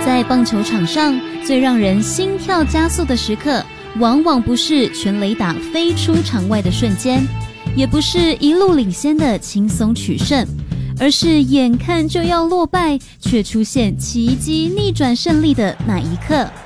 在棒球场上，最让人心跳加速的时刻，往往不是全垒打飞出场外的瞬间，也不是一路领先的轻松取胜，而是眼看就要落败，却出现奇迹逆转胜利的那一刻。